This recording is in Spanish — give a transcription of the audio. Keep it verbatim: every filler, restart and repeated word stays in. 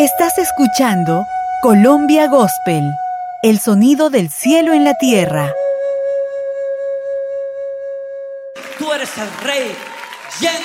Estás escuchando Colombia Gospel, el sonido del cielo en la tierra. Tú eres el Rey lleno